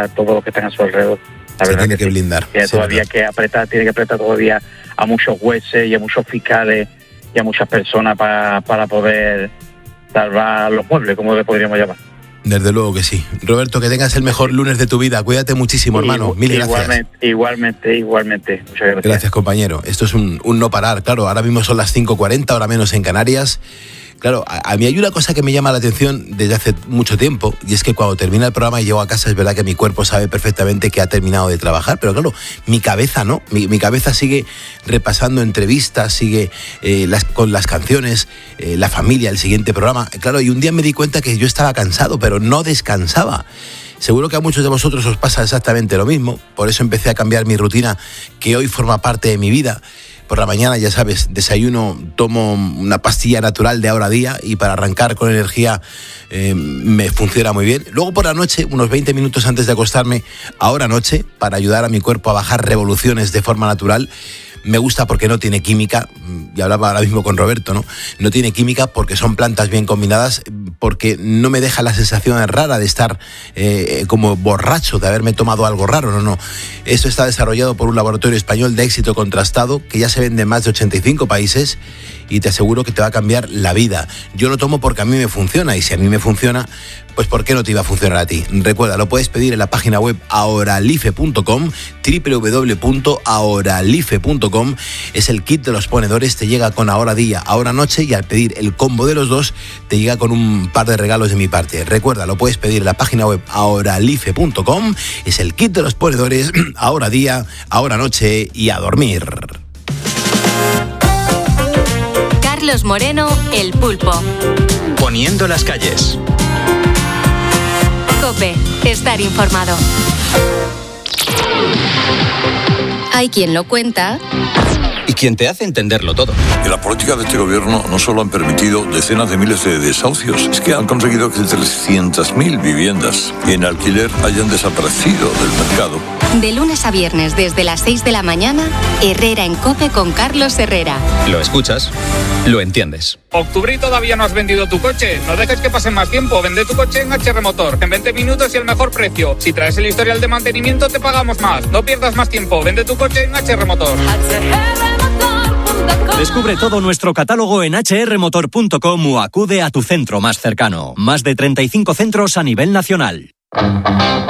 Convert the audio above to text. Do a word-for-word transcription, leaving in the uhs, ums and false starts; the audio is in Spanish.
a todos los que están a su alrededor. La Se verdad tiene que, que sí. blindar. Que Sí, todavía verdad. que apretar, tiene que apretar todavía a muchos jueces y a muchos fiscales y a muchas personas para, para poder salvar los muebles, como le podríamos llamar. Desde luego que sí. Roberto, que tengas el mejor lunes de tu vida. Cuídate muchísimo, hermano. Mil gracias. Igualmente, igualmente, igualmente. Muchas gracias. Gracias, compañero. Esto es un, un no parar. Claro, ahora mismo son las cinco cuarenta, ahora menos en Canarias. Claro, a, a mí hay una cosa que me llama la atención desde hace mucho tiempo, y es que cuando termina el programa y llego a casa, es verdad que mi cuerpo sabe perfectamente que ha terminado de trabajar, pero claro, mi cabeza no, mi, mi cabeza sigue repasando entrevistas, sigue eh, las, con las canciones, eh, la familia, el siguiente programa. Claro, y un día me di cuenta que yo estaba cansado, pero no descansaba. Seguro que a muchos de vosotros os pasa exactamente lo mismo, por eso empecé a cambiar mi rutina, que hoy forma parte de mi vida. Por la mañana, ya sabes, desayuno, tomo una pastilla natural de Ahora Día y para arrancar con energía eh, me funciona muy bien. Luego por la noche, unos veinte minutos antes de acostarme, Ahora Noche, para ayudar a mi cuerpo a bajar revoluciones de forma natural. Me gusta porque no tiene química, y hablaba ahora mismo con Roberto, ¿no? No tiene química porque son plantas bien combinadas, porque no me deja la sensación rara de estar eh, como borracho, de haberme tomado algo raro, no, no. Esto está desarrollado por un laboratorio español de éxito contrastado, que ya se vende en más de ochenta y cinco países, y te aseguro que te va a cambiar la vida. Yo lo tomo porque a mí me funciona, y si a mí me funciona, pues ¿por qué no te iba a funcionar a ti? Recuerda, lo puedes pedir en la página web ahoralife punto com, doble u doble u doble u punto ahoralife punto com. Es el kit de los ponedores, te llega con Ahora Día, Ahora Noche, y al pedir el combo de los dos, te llega con un par de regalos de mi parte. Recuerda, lo puedes pedir en la página web ahoralife punto com. Es el kit de los ponedores, Ahora Día, Ahora Noche y a dormir. Carlos Moreno, El Pulpo. Poniendo las calles. COPE, estar informado. Hay quien lo cuenta Y quien te hace entenderlo todo. Y las políticas de este gobierno no solo han permitido decenas de miles de desahucios, es que han conseguido que trescientas mil viviendas en alquiler hayan desaparecido del mercado. de lunes a viernes desde las seis de la mañana, Herrera en COPE con Carlos Herrera. Lo escuchas, lo entiendes. Octubre y todavía no has vendido tu coche. No dejes que pase más tiempo. Vende tu coche en H R Motor. En veinte minutos y el mejor precio. Si traes el historial de mantenimiento, te pagamos más. No pierdas más tiempo. Vende tu coche en H R Motor. Descubre todo nuestro catálogo en hache erre motor punto com o acude a tu centro más cercano. Más de treinta y cinco centros a nivel nacional.